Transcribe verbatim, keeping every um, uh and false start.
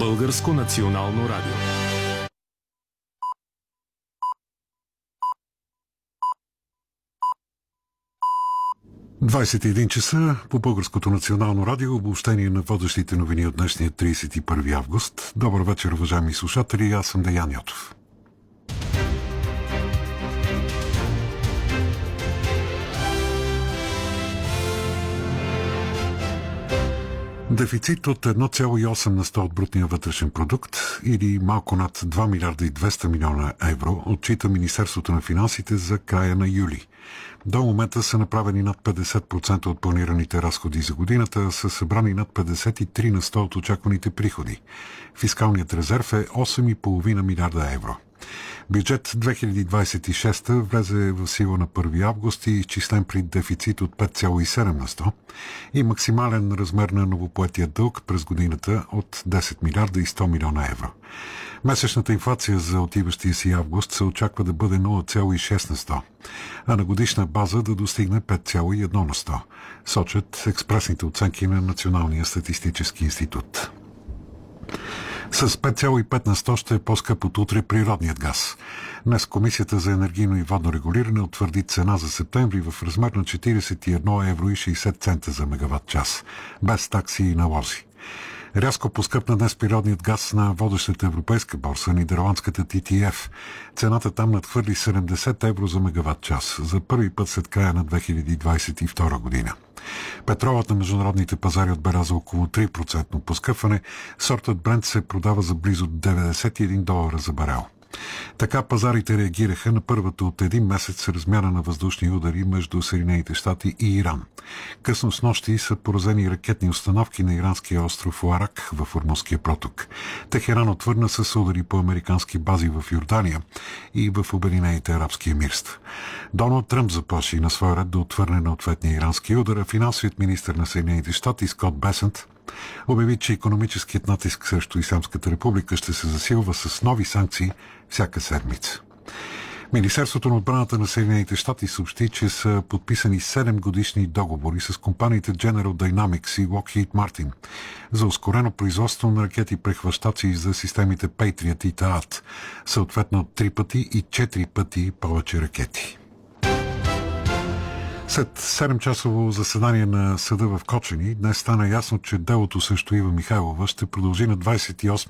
Българско национално радио. двадесет и един часа по Българското национално радио, обобщение на водещите новини от днешния тридесет и първи август. Добър вечер, уважаеми слушатели, аз съм Деян Ятов. Дефицит от едно цяло и осем на сто от брутния вътрешен продукт или малко над два милиарда и двеста милиона евро отчита Министерството на финансите за края на юли. До момента са направени над петдесет процента от планираните разходи за годината, а са събрани над петдесет и три на сто от очакваните приходи. Фискалният резерв е осем цяло и пет милиарда евро. Бюджет две хиляди двадесет и шеста влезе в сила на първи август и изчислен при дефицит от пет цяло и седем на сто и максимален размер на новопоетия дълг през годината от десет милиарда и сто милиона евро. Месечната инфлация за отиващия си август се очаква да бъде нула цяло и шест на сто, а на годишна база да достигне пет цяло и едно на сто, сочат експресните оценки на Националния статистически институт. С пет цяло и пет на сто ще е по-скъп от утре природният газ. Днес Комисията за енергийно и водно регулиране утвърди цена за септември в размер на четиридесет и едно евро и шейсет цента за мегаватт час, без такси и налози. Рязко поскъпна днес природният газ на водещата европейска борса, нидерландската Ти Ти Еф. Цената там надхвърли седемдесет евро за мегаватт час, за първи път след края на две хиляди двадесет и втора година. Петролът на международните пазари отбеляза около три процента поскъпване, сортът Брент се продава за близо деветдесет и един долара за барел. Така пазарите реагираха на първата от един месец размяна на въздушни удари между Съединените щати и Иран. Късно с нощи са поразени ракетни установки на иранския остров Уарак в Ормузския проток. Техеран отвърна с удари по американски бази в Йордания и в Обединените арабски емирства. Доналд Тръмп заплаши на своя ред да отвърне на ответния ирански удар, а финансовият министър на Съединените щати Скот Бесент обяви, че икономическият натиск срещу Ислямската република ще се засилва с нови санкции всяка седмица. Министерството на отбраната на Съединените щати съобщи, че са подписани седем годишни договори с компаниите General Dynamics и Lockheed Martin за ускорено производство на ракети прехващачи за системите Patriot и Таат, съответно три пъти и четири пъти повече ракети. След седемчасово заседание на съда в Кочани, днес стана ясно, че делото срещу Ива Михайлова ще продължи на двадесет и осми